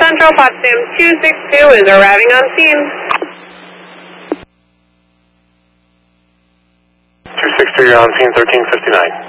Central, Potsdam 262 is arriving on scene. 262, you're on scene 1359.